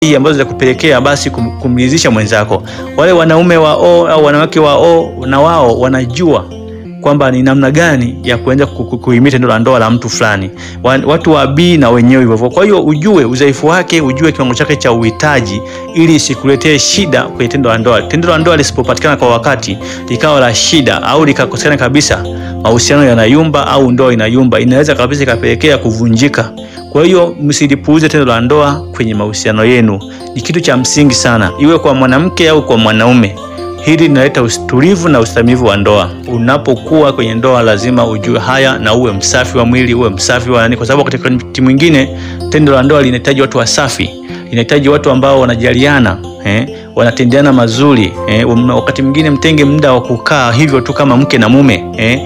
ambazo za kupelekea basi kumridhisha mwenzako. Wale wanaume wa O au wanawake wa O na wao wanajua kwamba ni namna gani ya kuanza kuhimili tendo la ndoa la mtu fulani. Watu wa B na wenyewe hivyo. Kwa hiyo ujue udhaifu wake, ujue kiwango chake cha uhitaji ili isikuletee shida kwenye tendo la ndoa. Tendo la ndoa lisipopatikana kwa wakati likawa la shida au likakosekana kabisa, mahusiano yanayumba au ndoa inayumba, inaweza kabisa ikapelekea kuvunjika. Kwa hiyo msilipuuze tendo la ndoa kwenye mahusiano yenu. Ni kitu cha msingi sana, iwe kwa mwanamke au kwa mwanaume. Hili linaleta utulivu na ustahimilivu wa ndoa. Unapokuwa kwenye ndoa lazima ujue haya na uwe msafi wa mwili, uwe msafi wa nani, kwa sababu katika wakati mwingine tendo la ndoa linahitaji watu wasafi, linahitaji watu ambao wanajaliana, wanatendeana mazuri, wakati mwingine mtenge muda wa kukaa hivyo tu kama mke na mume,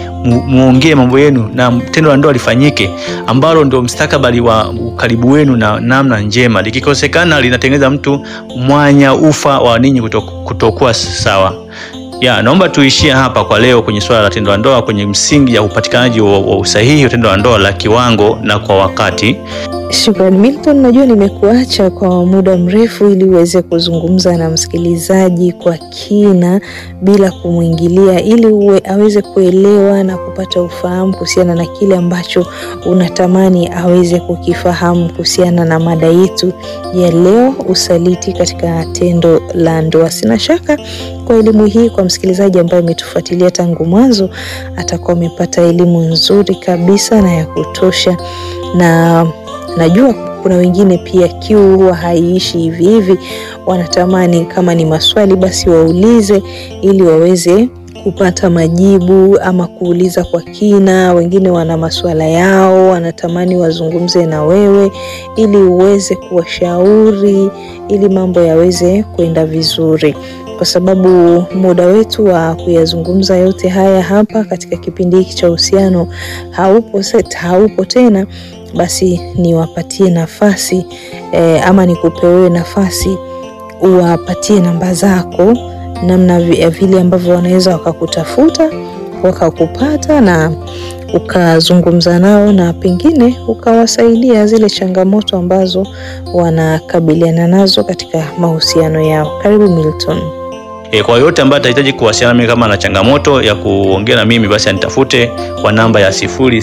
muongee mambo yenu na tendo la ndoa lifanyike, ambalo ndio mstakabali wa ukaribu wenu na namna njema. Likikosekana linatengeneza mtu mwanya ufa wa ninyi kutokuwa sawa. Naomba tuishie hapa kwa leo kwenye swala la tendo la ndoa, kwenye msingi ya upatikanaji wa usahihi wa tendo la ndoa la kiwango na kwa wakati. Shukrani Milton, najua nimekuacha kwa muda mrefu ili uweze kuzungumza na msikilizaji kwa kina bila kumwingilia, ili aweze kuelewa na kupata ufahamu kuhusiana na kile ambacho unatamani aweze kukifahamu kuhusiana na mada yetu ya leo, usaliti katika tendo la ndoa. Sina shaka kwa elimu hii, kwa msikilizaji ambaye umetufuatilia tangu mwanzo, atakuwa amepata elimu nzuri kabisa na ya kutosha. Na najua kuna wengine pia kiu huwa haiishi hivi hivi, wanatamani kama ni maswali basi waulize ili waweze kupata majibu ama kuuliza kwa kina. Wengine wana masuala yao, wanatamani wazungumze na wewe ili uweze kuwashauri ili mambo yaweze kwenda vizuri. Kwa sababu muda wetu wa kuyazungumza yote haya hapa katika kipindi hiki cha uhusiano haupo tena, basi niwapatie nafasi ama nikupewe nafasi uwapatie namba zako, namna vile ambavyo wanaweza wakakutafuta, wakakupata na ukazungumza nao na pengine ukawasaidia zile changamoto ambazo wanakabiliana nazo katika mahusiano yao. Karibu Milton. Kwa yote ambaye atahitaji kuwasiliana nami kama na changamoto ya kuongea na mimi, basi anitafute kwa namba ya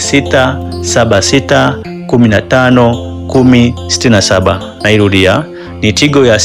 0676151067. Nairudia, ni Tigo ya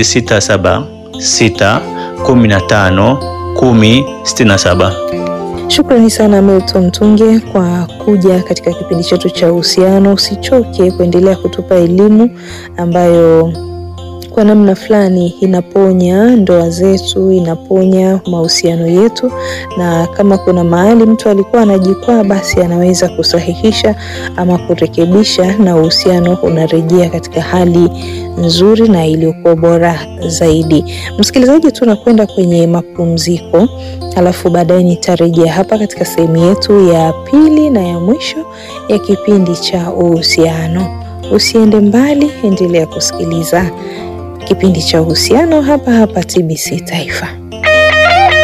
0676151067. Shukrani sana Milton Tunge kwa kuja katika kipindi chetu cha uhusiano. Usichoke kuendelea kutupa elimu ambayo kwa namna fulani inaponya ndoa zetu, inaponya mahusiano yetu, na kama kuna mahali mtu alikuwa anajikwaa, basi anaweza kusahihisha ama kurekebisha na uhusiano unarejea katika hali nzuri na iliyokuwa bora zaidi. Msikilizaji, tunakwenda kwenye mapumziko, alafu baadaye nitarejea hapa katika sehemu yetu ya pili na ya mwisho ya kipindi cha uhusiano. Usiende mbali, endelea kusikiliza kipindi cha uhusiano hapa TBC Taifa.